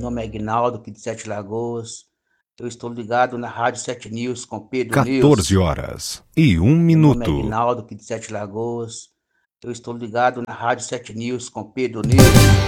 nome é Aguinaldo, aqui de Sete Lagoas. Eu estou ligado na Rádio 7 News com Pedro 14 News. horas e 1 Meu nome é minuto. Aguinaldo, aqui de Sete Lagoas. Eu estou ligado na Rádio 7 News com Pedro News.